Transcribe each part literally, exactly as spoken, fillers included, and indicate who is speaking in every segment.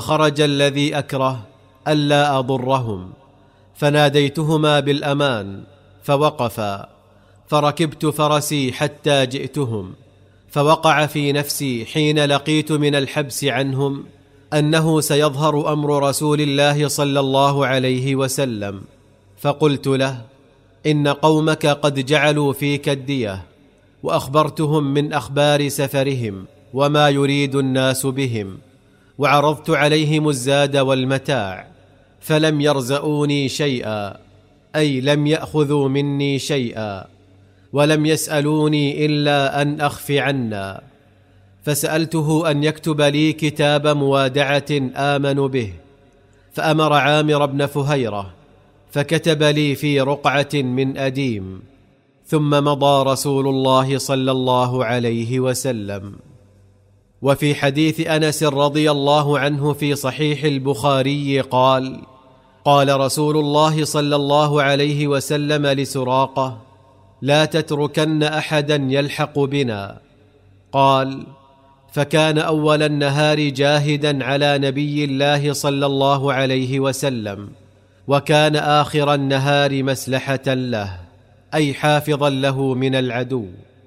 Speaker 1: خرج الذي أكره ألا أضرهم، فناديتهما بالأمان فوقفا، فركبت فرسي حتى جئتهم، فوقع في نفسي حين لقيت من الحبس عنهم أنه سيظهر أمر رسول الله صلى الله عليه وسلم، فقلت له: إن قومك قد جعلوا فيك الدية، وأخبرتهم من أخبار سفرهم وما يريد الناس بهم، وعرضت عليهم الزاد والمتاع، فلم يرزؤوني شيئا، أي لم يأخذوا مني شيئا، ولم يسألوني إلا أن أخفي عنا. فسألته أن يكتب لي كتاب موادعة آمن به، فأمر عامر بن فهيرة فكتب لي في رقعة من أديم، ثم مضى رسول الله صلى الله عليه وسلم. وفي حديث أنس رضي الله عنه في صحيح البخاري قال: قال رسول الله صلى الله عليه وسلم لسراقة: لا تتركن أحدا يلحق بنا. قال: فكان أول النهار جاهدا على نبي الله صلى الله عليه وسلم، وكان آخر النهار مسلحة له، أي حافظا له من العدو.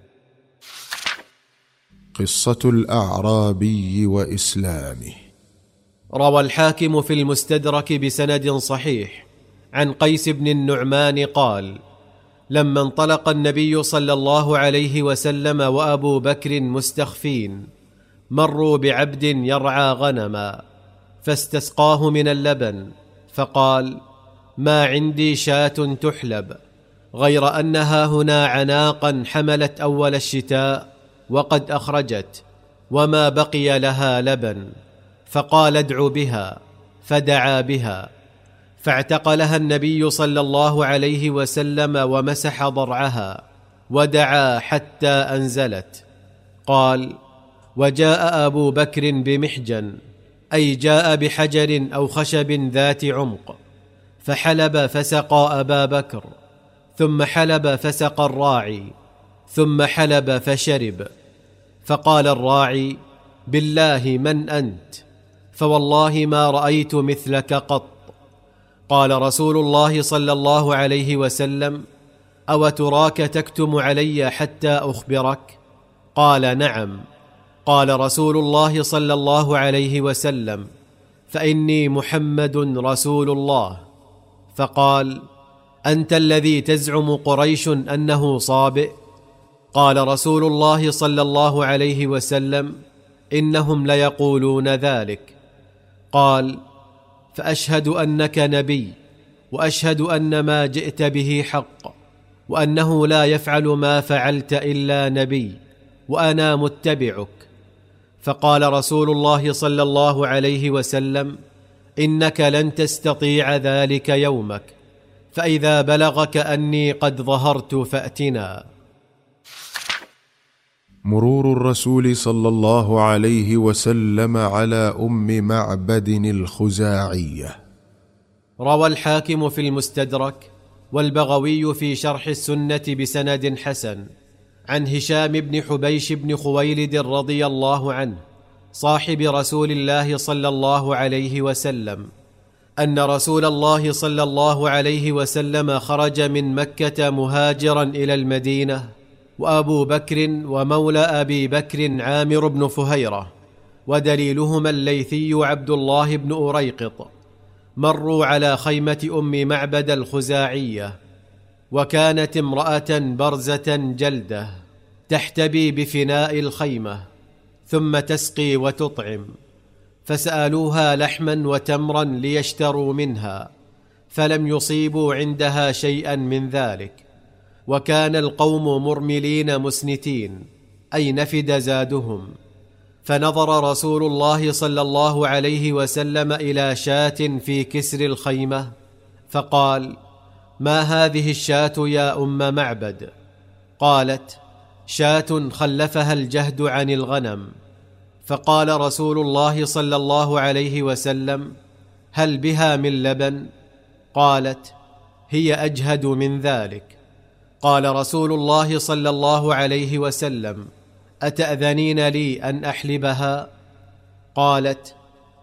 Speaker 2: قصة الأعرابي وإسلامه.
Speaker 1: روى الحاكم في المستدرك بسند صحيح عن قيس بن النعمان قال: لما انطلق النبي صلى الله عليه وسلم وأبو بكر مستخفين، مروا بعبد يرعى غنما، فاستسقاه من اللبن، فقال: ما عندي شاة تحلب، غير أنها هنا عناقا حملت أول الشتاء وقد أخرجت، وما بقي لها لبن. فقال: ادع بها، فدعا بها، فاعتقلها النبي صلى الله عليه وسلم ومسح ضرعها، ودعا حتى أنزلت. قال: وجاء أبو بكر بمحجن، أي جاء بحجر أو خشب ذات عمق، فحلب فسقى أبا بكر، ثم حلب فسقى الراعي، ثم حلب فشرب. فقال الراعي: بالله من أنت؟ فوالله ما رأيت مثلك قط. قال رسول الله صلى الله عليه وسلم: أو تراك تكتم علي حتى أخبرك؟ قال: نعم. قال رسول الله صلى الله عليه وسلم: فإني محمد رسول الله. فقال: أنت الذي تزعم قريش أنه صابئ؟ قال رسول الله صلى الله عليه وسلم: إنهم ليقولون ذلك. قال: فأشهد أنك نبي، وأشهد أن ما جئت به حق، وأنه لا يفعل ما فعلت إلا نبي، وأنا متبعك. فقال رسول الله صلى الله عليه وسلم: إنك لن تستطيع ذلك يومك، فإذا بلغك أني قد ظهرت فأتنا.
Speaker 2: مرور الرسول صلى الله عليه وسلم على أم معبد الخزاعية.
Speaker 1: روى الحاكم في المستدرك والبغوي في شرح السنة بسند حسن عن هشام بن حبيش بن خويلد رضي الله عنه صاحب رسول الله صلى الله عليه وسلم أن رسول الله صلى الله عليه وسلم خرج من مكة مهاجرا إلى المدينة، وأبو بكر ومولى أبي بكر عامر بن فهيرة، ودليلهما الليثي عبد الله بن أريقط، مروا على خيمة أم معبد الخزاعية، وكانت امرأة برزة جلدة تحتبي بفناء الخيمة، ثم تسقي وتطعم، فسألوها لحما وتمرا ليشتروا منها، فلم يصيبوا عندها شيئا من ذلك، وكان القوم مرملين مسنتين، أي نفد زادهم. فنظر رسول الله صلى الله عليه وسلم إلى شاة في كسر الخيمة، فقال: ما هذه الشاة يا أم معبد؟ قالت: شاة خلفها الجهد عن الغنم. فقال رسول الله صلى الله عليه وسلم: هل بها من لبن؟ قالت: هي أجهد من ذلك. قال رسول الله صلى الله عليه وسلم: أتأذنين لي أن أحلبها؟ قالت: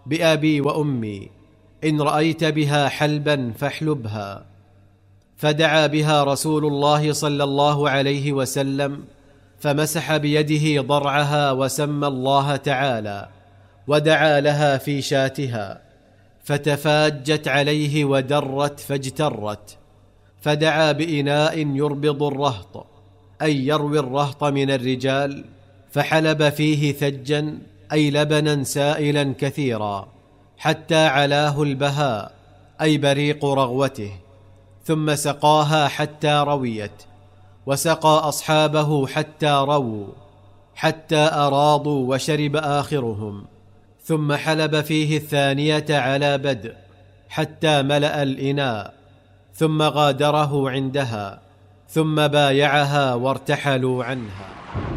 Speaker 1: بأبي وأمي، إن رأيت بها حلبا فاحلبها. فدعا بها رسول الله صلى الله عليه وسلم، فمسح بيده ضرعها وسمى الله تعالى، ودعا لها في شاتها، فتفاجت عليه ودرت فاجترت. فدعا بإناء يربض الرهط، أي يروي الرهط من الرجال، فحلب فيه ثجا، أي لبنا سائلا كثيرا، حتى علاه البهاء، أي بريق رغوته، ثم سقاها حتى رويت، وسقى أصحابه حتى رووا، حتى أراضوا وشرب آخرهم، ثم حلب فيه الثانية على بدء حتى ملأ الإناء، ثم غادره عندها، ثم بايعها وارتحلوا عنها.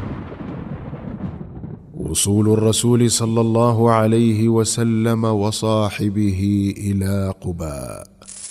Speaker 2: وصول الرسول صلى الله عليه وسلم وصاحبه إلى قباء.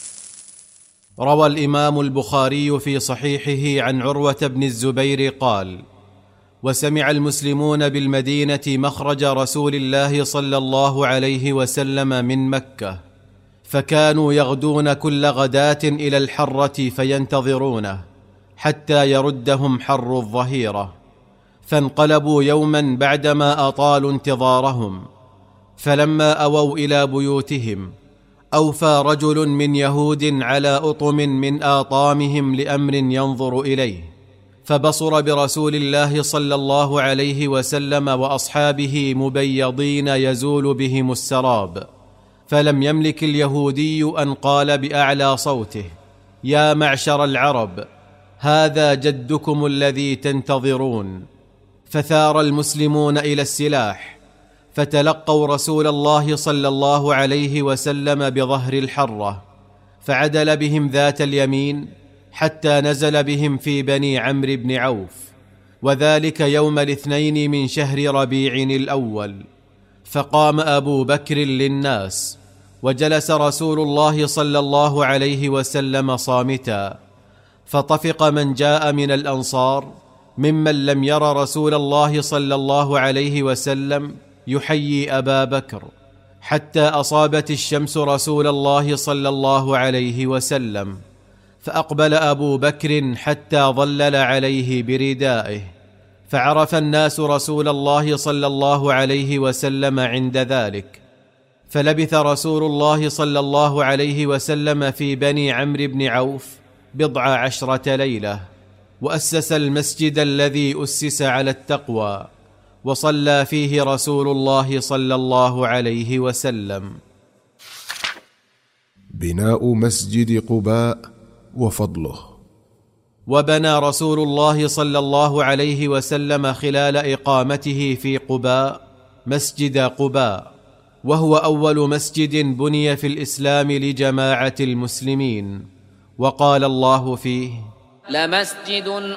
Speaker 1: روى الإمام البخاري في صحيحه عن عروة بن الزبير قال: وسمع المسلمون بالمدينة مخرج رسول الله صلى الله عليه وسلم من مكة، فكانوا يغدون كل غداة إلى الحرة فينتظرونه حتى يردهم حر الظهيرة، فانقلبوا يوما بعدما أطالوا انتظارهم، فلما أووا إلى بيوتهم أوفى رجل من يهود على أطم من آطامهم لأمر ينظر إليه، فبصر برسول الله صلى الله عليه وسلم وأصحابه مبيضين يزول بهم السراب، فلم يملك اليهودي أن قال بأعلى صوته: يا معشر العرب، هذا جدكم الذي تنتظرون. فثار المسلمون إلى السلاح، فتلقوا رسول الله صلى الله عليه وسلم بظهر الحرة، فعدل بهم ذات اليمين حتى نزل بهم في بني عمرو بن عوف، وذلك يوم الاثنين من شهر ربيع الأول. فقام أبو بكر للناس، وجلس رسول الله صلى الله عليه وسلم صامتا، فطفق من جاء من الأنصار ممن لم ير رسول الله صلى الله عليه وسلم يحيي أبا بكر، حتى أصابت الشمس رسول الله صلى الله عليه وسلم، فأقبل أبو بكر حتى ظلل عليه بردائه، فعرف الناس رسول الله صلى الله عليه وسلم عند ذلك. فلبث رسول الله صلى الله عليه وسلم في بني عمرو بن عوف بضع عشرة ليلة، وأسس المسجد الذي أسس على التقوى، وصلى فيه رسول الله صلى الله عليه وسلم.
Speaker 2: بناء مسجد قباء وفضله.
Speaker 1: وبنى رسول الله صلى الله عليه وسلم خلال إقامته في قباء مسجد قباء، وهو أول مسجد بني في الإسلام لجماعة المسلمين، وقال الله فيه:
Speaker 3: لمسجد